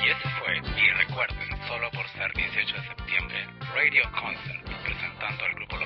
Y ese fue, y recuerden, solo por ser 18 de septiembre, Radio Concert, presentando al grupo